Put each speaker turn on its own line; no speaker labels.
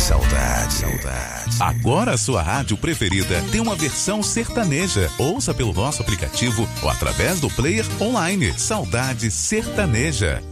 Saudade.
Agora a sua rádio preferida tem uma versão sertaneja. Ouça pelo nosso aplicativo ou através do player online. Saudade Sertaneja.